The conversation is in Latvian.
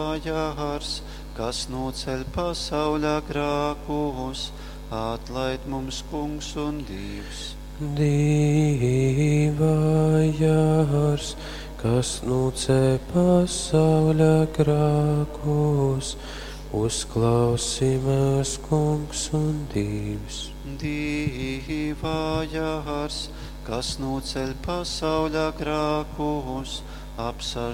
jārs, kas noceļ pasauļa grākus, atlaid mums, Kungs un Dievs. Dieva jārs, kas noceļ pasauļa grākus, uzklausi mēs, Kungs un Dievs. Dieva jārs, kas noceļ pasauļa grākus, apsargā